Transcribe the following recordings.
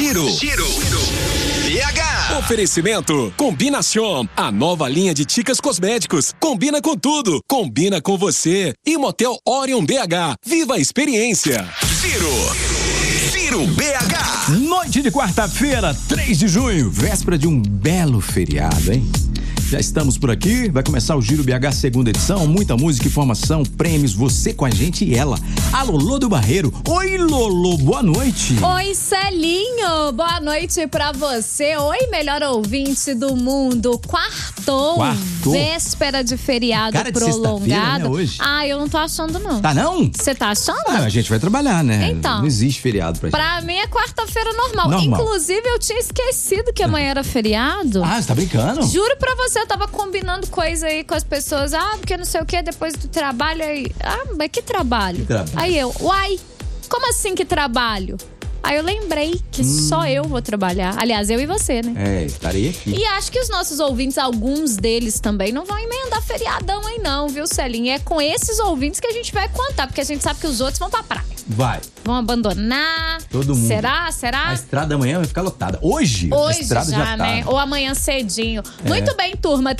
Giro BH. Oferecimento Combinação, a nova linha de Ticas Cosméticos. Combina com tudo, combina com você. E Motel Orion BH. Viva a experiência. Giro BH. Noite de quarta-feira, 3 de junho, véspera de um belo feriado, hein? Já estamos por aqui, vai começar o Giro BH segunda edição, muita música, informação, prêmios, você com a gente e ela, a Lolô do Barreiro. Oi, Lolô, boa noite. Oi, Celinho, boa noite pra você. Oi, melhor ouvinte do mundo. Quartou. Véspera de feriado prolongado. Né, hoje? Ah, eu não tô achando não. Tá não? Você tá achando? Ah, a gente vai trabalhar, né? Então. Não existe feriado pra gente. Pra mim é quarta-feira normal. Inclusive, eu tinha esquecido que amanhã era feriado. Ah, você tá brincando? Juro pra você, eu tava combinando coisa aí com as pessoas. Ah, porque não sei o que, depois do trabalho aí. Ah, mas que trabalho? Que trabalho? Aí eu, uai, como assim que trabalho? Aí eu lembrei que só eu vou trabalhar. Aliás, eu e você, né? É, estarei aqui. E acho que os nossos ouvintes, alguns deles também, não vão emendar feriadão aí não, viu, Celinho? É com esses ouvintes que a gente vai contar, porque a gente sabe que os outros vão pra praia. Vai. Vão abandonar. Todo mundo. Será? A estrada amanhã vai ficar lotada. Hoje a estrada já tá. Né? Ou amanhã cedinho. Muito bem, turma.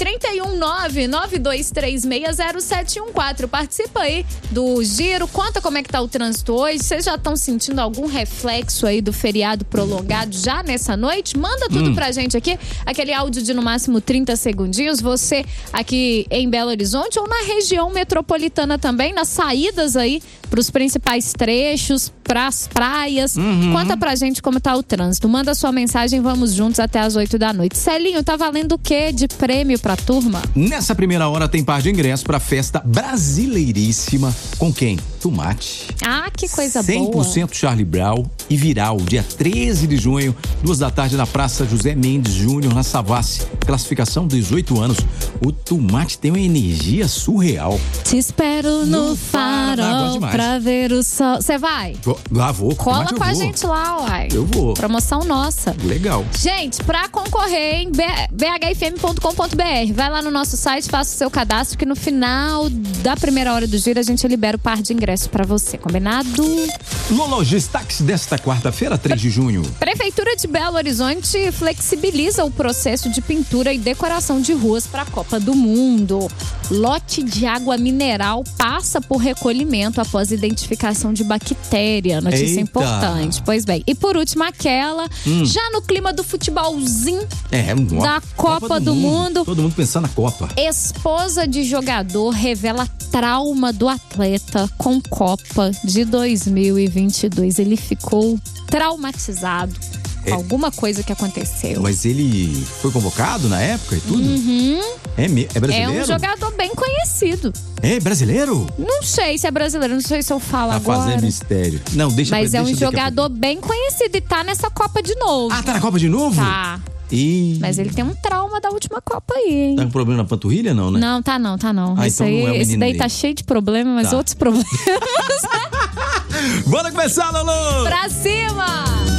319-92360714. Participa aí do Giro. Conta como é que tá o trânsito hoje. Vocês já estão sentindo algum reflexo aí do feriado prolongado já nessa noite? Manda tudo pra gente aqui. Aquele áudio de no máximo 30 segundinhos. Você aqui em Belo Horizonte ou na região metropolitana também, nas saídas aí pros principais trechos, pras praias. Conta pra gente como tá o trânsito. Manda sua mensagem, vamos juntos até as 8 da noite. Celinho, tá valendo o quê de prêmio pra turma? Nessa primeira hora tem par de ingressos pra festa brasileiríssima. Com quem? Tomate. Ah, que coisa 100% boa. 100% Charlie Brown e Viral, dia 13 de junho, 2 da tarde na Praça José Mendes Júnior, na Savassi. Classificação 18 anos. O Tomate tem uma energia surreal. Te espero no farol pra ver o sol. Você vai? Lá vou. Cola com a gente lá, uai. Eu vou. Promoção nossa. Legal. Gente, pra concorrer em bhfm.com.br, vai lá no nosso site, faça o seu cadastro, que no final da primeira hora do giro a gente libera o par de ingressos pra você, combinado? Lolo, destaques desta quarta-feira, 3 de junho. Prefeitura de Belo Horizonte flexibiliza o processo de pintura e decoração de ruas para a Copa do Mundo. Lote de água mineral passa por recolhimento após identificação de bactéria. Notícia importante. Pois bem. E por último, aquela, já no clima do futebolzinho da Copa do Mundo. Todo mundo pensando na Copa. Esposa de jogador revela trauma do atleta com Copa de 2022. Ele ficou traumatizado com alguma coisa que aconteceu. Mas ele foi convocado na época e tudo? É brasileiro? É um jogador bem conhecido. É brasileiro? Não sei se é brasileiro, não sei se eu falo agora. Tá fazendo mistério. Não, deixa. Mas é um jogador bem conhecido e tá nessa Copa de novo. Ah, tá na Copa de novo? Tá. Mas ele tem um trauma da última Copa aí, hein? Tá com problema na panturrilha, não, né? Não, tá não. Ah, Esse, então não é o esse daí dele. tá cheio de problemas, mas outros problemas. Bora começar, Lolo! Pra cima!